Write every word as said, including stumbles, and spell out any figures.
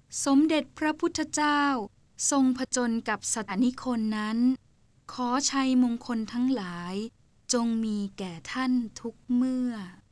สมเด็จพระพุทธเจ้าทรงผจญกับสัตว์นิคนนั้น ขอชัยมงคลทั้งหลายจงมีแก่ท่านทุกเมื่อ